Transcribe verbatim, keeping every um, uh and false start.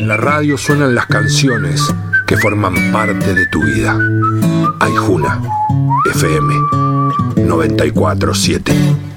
En la radio suenan las canciones que forman parte de tu vida. Aijuna, F M noventa y cuatro siete.